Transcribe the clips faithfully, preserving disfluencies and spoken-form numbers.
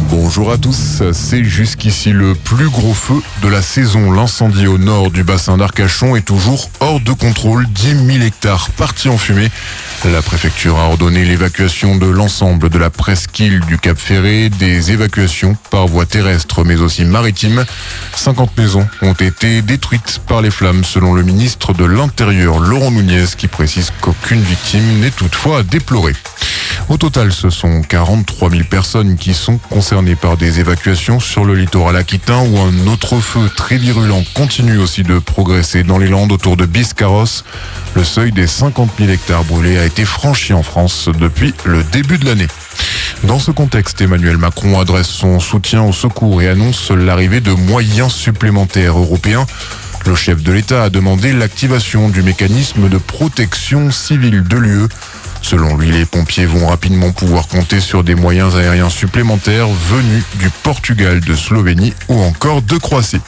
Bonjour à tous, c'est jusqu'ici le plus gros feu de la saison. L'incendie au nord du bassin d'Arcachon est toujours hors de contrôle. dix mille hectares partis en fumée. La préfecture a ordonné l'évacuation de l'ensemble de la presqu'île du Cap Ferré, des évacuations par voie terrestre mais aussi maritime. cinquante maisons ont été détruites par les flammes selon le ministre de l'Intérieur Laurent Nunez qui précise qu'aucune victime n'est toutefois à déplorer. Au total, ce sont quarante-trois mille personnes qui sont concernées par des évacuations sur le littoral aquitain où un autre feu très virulent continue aussi de progresser dans les Landes autour de Biscarrosse. Le seuil des cinquante mille hectares brûlés a été franchi en France depuis le début de l'année. Dans ce contexte, Emmanuel Macron adresse son soutien au secours et annonce l'arrivée de moyens supplémentaires européens. Le chef de l'État a demandé l'activation du mécanisme de protection civile de l'U E. Selon lui, les pompiers vont rapidement pouvoir compter sur des moyens aériens supplémentaires venus du Portugal, de Slovénie ou encore de Croatie.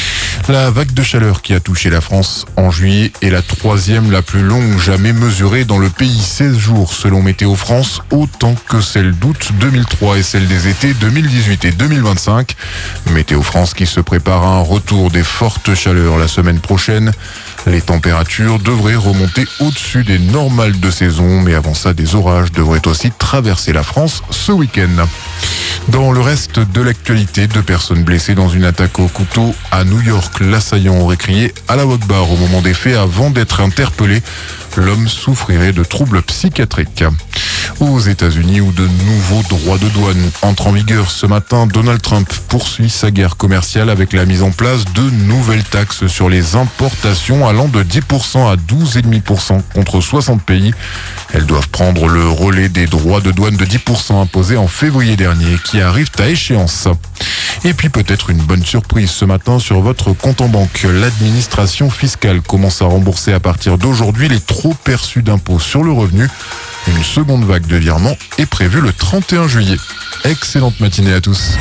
La vague de chaleur qui a touché la France en juillet est la troisième la plus longue jamais mesurée dans le pays. seize jours selon Météo France, autant que celle d'août deux mille trois et celle des étés deux mille dix-huit et deux mille vingt-cinq. Météo France qui se prépare à un retour des fortes chaleurs la semaine prochaine. Les températures devraient remonter au-dessus des normales de saison, mais avant ça, des orages devraient aussi traverser la France ce week-end. Dans le reste de l'actualité, deux personnes blessées dans une attaque au couteau à New York. L'assaillant aurait crié « Allahu Akbar » au moment des faits avant d'être interpellé. L'homme souffrirait de troubles psychiatriques. Aux États-Unis, où de nouveaux droits de douane entrent en vigueur ce matin, Donald Trump poursuit sa guerre commerciale avec la mise en place de nouvelles taxes sur les importations allant de dix pour cent à douze virgule cinq pour cent contre soixante pays. Elles doivent prendre le relais des droits de douane de dix pour cent imposés en février dernier qui arrivent à échéance. Et puis peut-être une bonne surprise ce matin sur votre compte en banque. L'administration fiscale commence à rembourser à partir d'aujourd'hui les trop perçus d'impôts sur le revenu. Une seconde vague de virements est prévue le trente et un juillet. Excellente matinée à tous.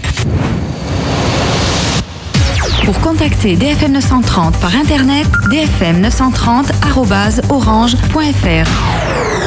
Pour contacter D F M neuf cent trente par internet, d f m neuf cent trente arobase orange point f r.